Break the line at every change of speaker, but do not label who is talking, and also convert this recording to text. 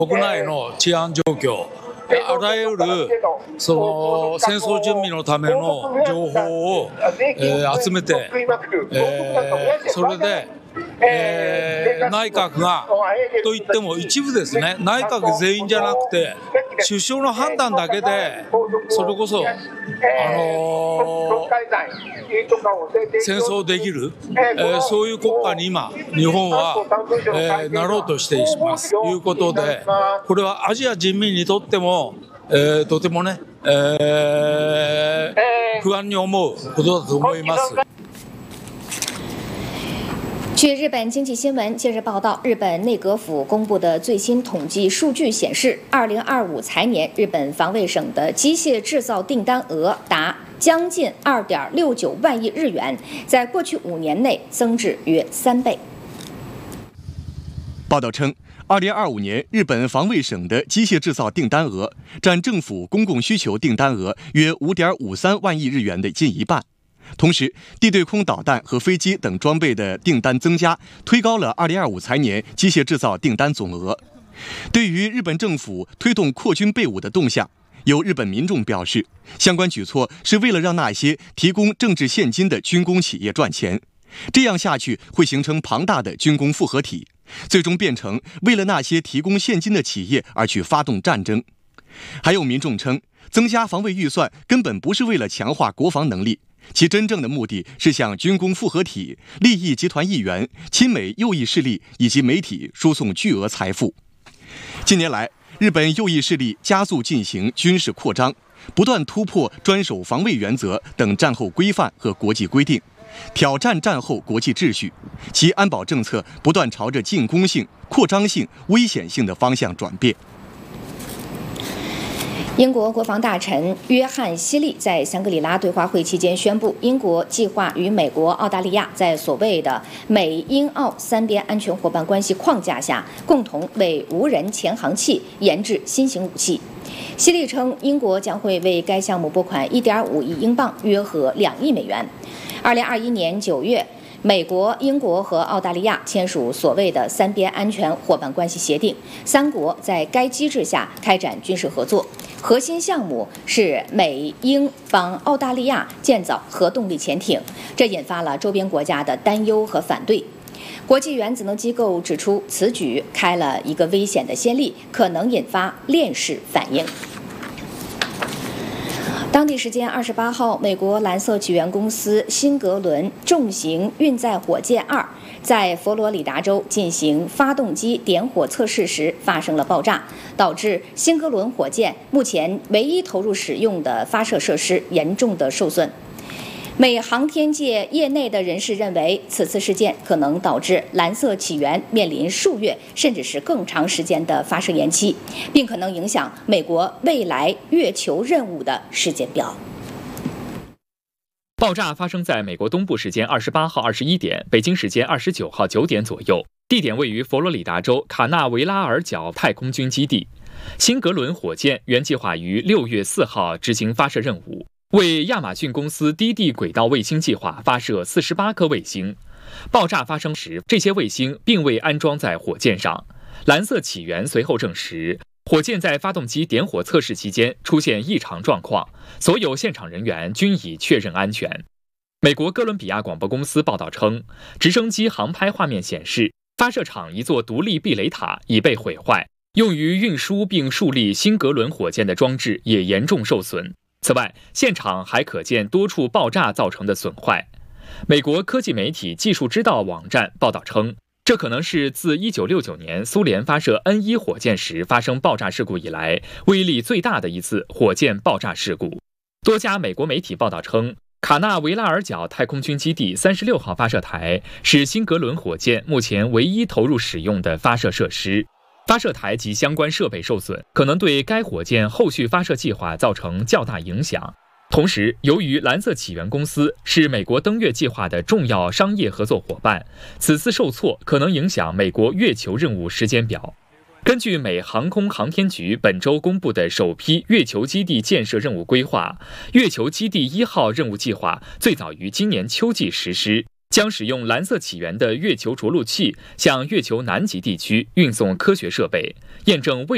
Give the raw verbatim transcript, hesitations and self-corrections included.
国内の治安状況、あらゆるその戦争準備のための情報を、えー、集めて、えー、それで、えー、内閣がといっても一部ですね、内閣全員じゃなくて首相の判断だけでそれこそ、あのー、戦争できる、えー、そういう国家に今日本は、えー、なろうとしていますということで、これはアジア人民にとっても、えー、とてもね、えー、不安に思うことだと思います。
据日本经济新闻近日报道，日本内阁府公布的最新统计数据显示，二零二五财年日本防卫省的机械制造订单额达将近二点六九万亿日元，在过去五年内增至约三倍。
报道称，二零二五年日本防卫省的机械制造订单额占政府公共需求订单额约五点五三万亿日元的近一半。同时，地对空导弹和飞机等装备的订单增加，推高了二零二五财年机械制造订单总额。对于日本政府推动扩军备武的动向，有日本民众表示，相关举措是为了让那些提供政治现金的军工企业赚钱，这样下去会形成庞大的军工复合体，最终变成为了那些提供现金的企业而去发动战争。还有民众称，增加防卫预算根本不是为了强化国防能力，其真正的目的是向军工复合体、利益集团一员、亲美右翼势力以及媒体输送巨额财富。近年来，日本右翼势力加速进行军事扩张，不断突破专守防卫原则等战后规范和国际规定，挑战战后国际秩序，其安保政策不断朝着进攻性、扩张性、危险性的方向转变。
英国国防大臣约翰·希利在香格里拉对话会期间宣布，英国计划与美国、澳大利亚在所谓的美英澳三边安全伙伴关系框架下，共同为无人潜航器研制新型武器。希利称，英国将会为该项目拨款 一点五亿英镑，约合两亿美元。二零二一年九月，美国、英国和澳大利亚签署所谓的三边安全伙伴关系协定，三国在该机制下开展军事合作。核心项目是美英帮澳大利亚建造核动力潜艇，这引发了周边国家的担忧和反对。国际原子能机构指出，此举开了一个危险的先例，可能引发链式反应。当地时间二十八号，美国蓝色起源公司辛格伦重型运载火箭二在佛罗里达州进行发动机点火测试时发生了爆炸，导致辛格伦火箭目前唯一投入使用的发射设施严重的受损。美航天界业内的人士认为，此次事件可能导致蓝色起源面临数月甚至是更长时间的发射延期，并可能影响美国未来月球任务的时间表。
爆炸发生在美国东部时间二十八号二十一点，北京时间二十九号九点左右，地点位于佛罗里达州卡纳维拉尔角太空军基地。辛格伦火箭原计划于六月四号执行发射任务，为亚马逊公司低地轨道卫星计划发射四十八颗卫星。爆炸发生时，这些卫星并未安装在火箭上。蓝色起源随后证实，火箭在发动机点火测试期间出现异常状况，所有现场人员均已确认安全。美国哥伦比亚广播公司报道称，直升机航拍画面显示，发射场一座独立避雷塔已被毁坏，用于运输并树立辛格伦火箭的装置也严重受损。此外，现场还可见多处爆炸造成的损坏。美国科技媒体技术之道网站报道称，这可能是自一九六九年苏联发射 N 一 火箭时发生爆炸事故以来威力最大的一次火箭爆炸事故。多家美国媒体报道称，卡纳维拉尔角太空军基地三十六号发射台是辛格伦火箭目前唯一投入使用的发射设施。发射台及相关设备受损，可能对该火箭后续发射计划造成较大影响。同时，由于蓝色起源公司是美国登月计划的重要商业合作伙伴，此次受挫可能影响美国月球任务时间表。根据美航空航天局本周公布的首批月球基地建设任务规划，月球基地一号任务计划最早于今年秋季实施，将使用蓝色起源的月球着陆器向月球南极地区运送科学设备，验证未